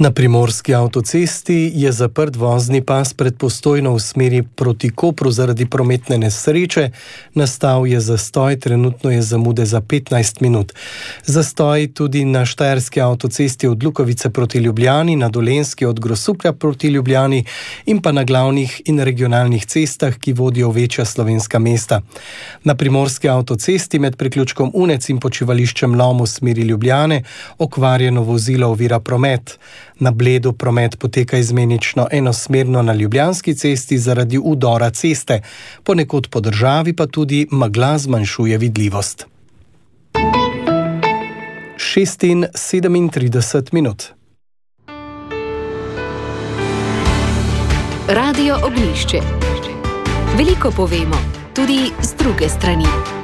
Na primorski avtocesti je zaprt vozni pas pred Postojno v smeri proti Kopru zaradi prometne nesreče. Nastal je zastoj, trenutno je zamude za 15 minut. Zastoj tudi na štajerski avtocesti od Lukovice proti Ljubljani, na Dolenjski od Grosuplja proti Ljubljani in pa na glavnih in regionalnih cestah, ki vodijo v večja slovenska mesta. Na primorski avtocesti med priključkom Unec in počivališčem Lom v smeri Ljubljane okvarjeno vozilo ovira promet. Na Bledu promet poteka izmenično enosmerno na Ljubljanski cesti zaradi udora ceste. Ponekod po državi pa tudi megla zmanjšuje vidljivost. 6:37 minut. Radio Oglišče. Veliko povemo, tudi z druge strani.